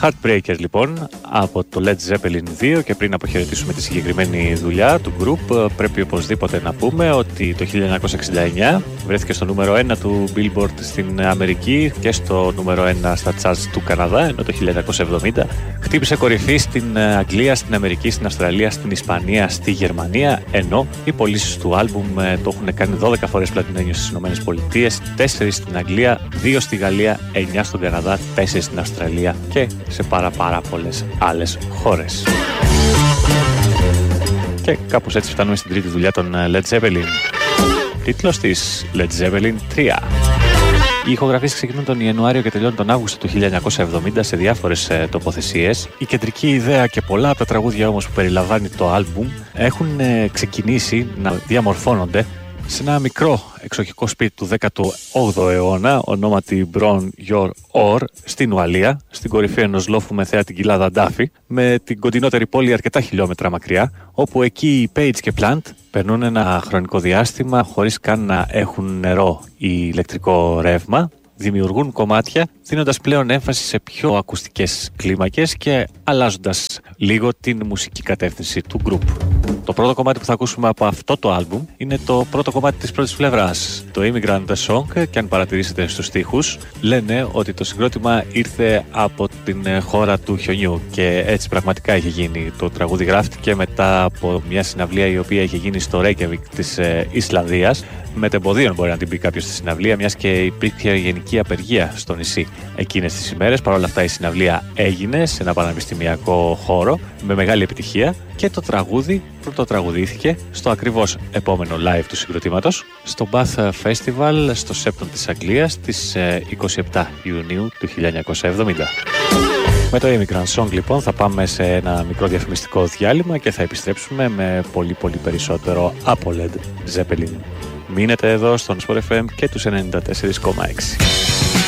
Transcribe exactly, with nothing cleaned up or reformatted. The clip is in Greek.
Heartbreakers λοιπόν από το Led Zeppelin δύο, και πριν αποχαιρετήσουμε τη συγκεκριμένη δουλειά του group πρέπει οπωσδήποτε να πούμε ότι το χίλια εννιακόσια εξήντα εννιά βρέθηκε στο νούμερο ένα του Billboard στην Αμερική και στο νούμερο ένα στα charts του Καναδά, ενώ το χίλια εννιακόσια εβδομήντα χτύπησε κορυφή στην Αγγλία, στην Αμερική, στην Αυστραλία, στην Ισπανία, στη Γερμανία, ενώ οι πωλήσεις του άλμπουμ το έχουν κάνει δώδεκα φορές πλατινένιο στις Ηνωμένες Πολιτείες, τέσσερα στην Αγγλία, δύο στη Γαλλία, εννιά στον Καναδά, τέσσερα στην Αυστραλία και σε πάρα πάρα πολλές άλλες χώρες. Και κάπως έτσι φτάνουμε στην τρίτη δουλειά των Led Zeppelin. Τίτλος της Led Zeppelin τρία. Οι ηχογραφήσεις ξεκινούν τον Ιανουάριο και τελειώνουν τον Αύγουστο του χίλια εννιακόσια εβδομήντα σε διάφορες ε, τοποθεσίες. Η κεντρική ιδέα και πολλά από τα τραγούδια όμως που περιλαμβάνει το άλμπουμ έχουν ε, ξεκινήσει να διαμορφώνονται σε ένα μικρό εξοχικό σπίτι του δέκατου όγδοου αιώνα, ονόματι Bron Yor Or, στην Ουαλία, στην κορυφή ενός λόφου με θέα την κοιλάδα Ντάφη, με την κοντινότερη πόλη αρκετά χιλιόμετρα μακριά, όπου εκεί οι Page και Plant περνούν ένα χρονικό διάστημα χωρίς καν να έχουν νερό ή ηλεκτρικό ρεύμα, δημιουργούν κομμάτια, δίνοντας πλέον έμφαση σε πιο ακουστικές κλίμακες και αλλάζοντας λίγο την μουσική κατεύθυνση του group. Το πρώτο κομμάτι που θα ακούσουμε από αυτό το άλμπουμ είναι το πρώτο κομμάτι της πρώτης πλευράς, το Immigrant Song, και αν παρατηρήσετε στους στίχους λένε ότι το συγκρότημα ήρθε από την χώρα του χιονιού και έτσι πραγματικά είχε γίνει. Το τραγούδι γράφτηκε μετά από μια συναυλία η οποία είχε γίνει στο Reykjavik της Ισλανδίας. Μετεμποδίων μπορεί να την πει κάποιος στη συναυλία, μιας και υπήρχε γενική απεργία στο νησί εκείνες τις ημέρες. Παρ' όλα αυτά η συναυλία έγινε σε ένα πανεπιστημιακό χώρο με μεγάλη επιτυχία και το τραγούδι πρωτοτραγουδήθηκε στο ακριβώς επόμενο live του συγκροτήματος στο Bath Festival στο Σέπτον της Αγγλίας στις είκοσι επτά Ιουνίου του χίλια εννιακόσια εβδομήντα. Με το Immigrant Song λοιπόν θα πάμε σε ένα μικρό διαφημιστικό διάλειμμα και θα επιστρέψουμε με πολύ πολύ περισσότερο από Led Zeppelin. Μείνετε εδώ στον Sport εφ εμ και τους ενενήντα τέσσερα κόμμα έξι.